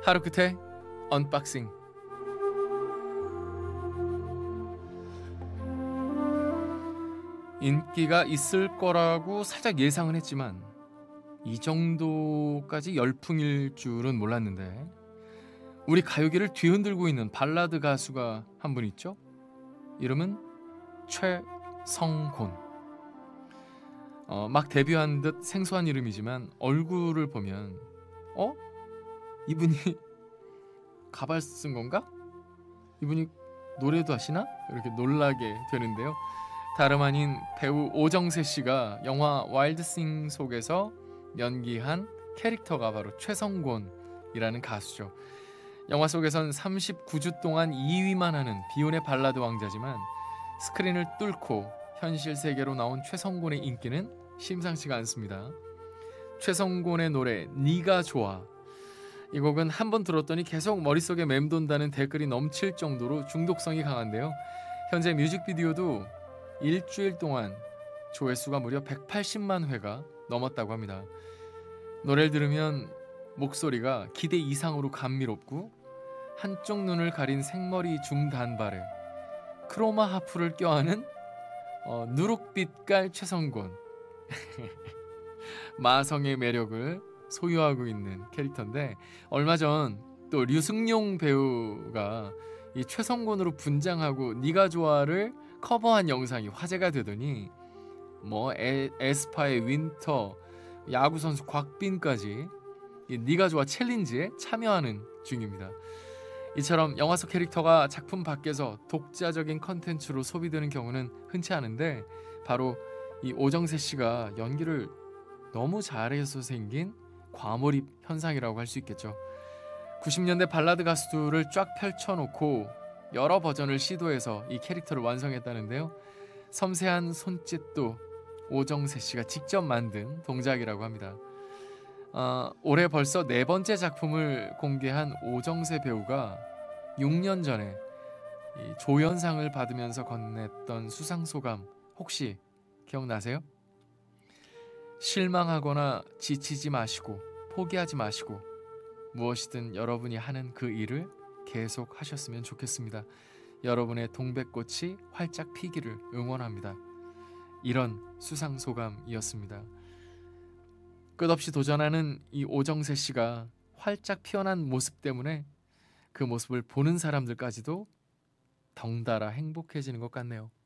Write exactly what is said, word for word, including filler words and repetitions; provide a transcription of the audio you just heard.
하루 끝에 언박싱. 인기가 있을 거라고 살짝 예상은 했지만 이 정도까지 열풍일 줄은 몰랐는데, 우리 가요계를 뒤흔들고 있는 발라드 가수가 한 분 있죠. 이름은 최성곤. 어, 막 데뷔한 듯 생소한 이름이지만 얼굴을 보면 어? 이분이 가발 쓴 건가? 이분이 노래도 하시나? 이렇게 놀라게 되는데요. 다름 아닌 배우 오정세 씨가 영화 와일드싱 속에서 연기한 캐릭터가 바로 최성곤이라는 가수죠. 영화 속에선 삼십구 주 동안 이 위만 하는 비운의 발라드 왕자지만 스크린을 뚫고 현실 세계로 나온 최성곤의 인기는 심상치가 않습니다. 최성곤의 노래 네가 좋아, 이 곡은 한 번 들었더니 계속 머릿속에 맴돈다는 댓글이 넘칠 정도로 중독성이 강한데요. 현재 뮤직비디오도 일주일 동안 조회수가 무려 백팔십만 회가 넘었다고 합니다. 노래를 들으면 목소리가 기대 이상으로 감미롭고 한쪽 눈을 가린 생머리 중단발에 크로마 하프를 껴안은 어, 누룩빛깔 최성곤. 마성의 매력을 소유하고 있는 캐릭터인데, 얼마 전 또 류승룡 배우가 이 최성곤으로 분장하고 네가 좋아를 커버한 영상이 화제가 되더니 뭐 에, 에스파의 윈터, 야구 선수 곽빈까지 이 네가 좋아 챌린지에 참여하는 중입니다. 이처럼 영화 속 캐릭터가 작품 밖에서 독자적인 컨텐츠로 소비되는 경우는 흔치 않은데, 바로 이 오정세 씨가 연기를 너무 잘해서 생긴 과몰입 현상이라고 할 수 있겠죠. 구십 년대 발라드 가수들을 쫙 펼쳐놓고 여러 버전을 시도해서 이 캐릭터를 완성했다는데요. 섬세한 손짓도 오정세 씨가 직접 만든 동작이라고 합니다. 어, 올해 벌써 네 번째 작품을 공개한 오정세 배우가 육 년 전에 이 조연상을 받으면서 건넸던 수상소감 혹시 기억나세요? 실망하거나 지치지 마시고 포기하지 마시고 무엇이든 여러분이 하는 그 일을 계속 하셨으면 좋겠습니다. 여러분의 동백꽃이 활짝 피기를 응원합니다. 이런 수상소감이었습니다. 끝없이 도전하는 이 오정세 씨가 활짝 피어난 모습 때문에 그 모습을 보는 사람들까지도 덩달아 행복해지는 것 같네요.